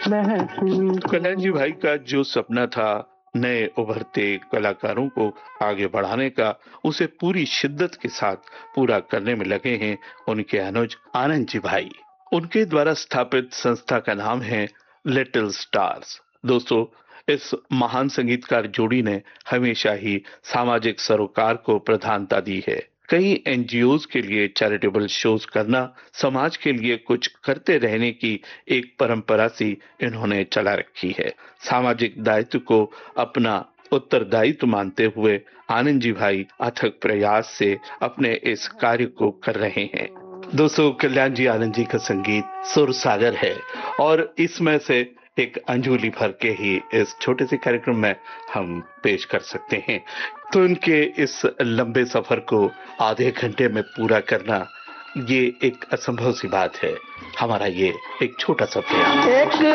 कल्याण जी भाई का जो सपना था नए उभरते कलाकारों को आगे बढ़ाने का, उसे पूरी शिद्दत के साथ पूरा करने में लगे हैं उनके अनुज आनंद जी भाई। उनके द्वारा स्थापित संस्था का नाम है लिटिल स्टार्स। दोस्तों, इस महान संगीतकार जोड़ी ने हमेशा ही सामाजिक सरोकार को प्रधानता दी है। कई एनजीओज के लिए चैरिटेबल शोज करना, समाज के लिए कुछ करते रहने की एक परंपरा सी इन्होंने चला रखी है। सामाजिक दायित्व को अपना उत्तरदायित्व मानते हुए आनंद जी भाई अथक प्रयास से अपने इस कार्य को कर रहे हैं। दोस्तों, कल्याण जी आनंद जी का संगीत सुर सागर है और इसमें से एक अंजुलि भर के ही इस छोटे से कार्यक्रम में हम पेश कर सकते हैं। तो इनके इस लंबे सफर को आधे घंटे में पूरा करना ये एक असंभव सी बात है। हमारा ये एक छोटा सा प्रयास।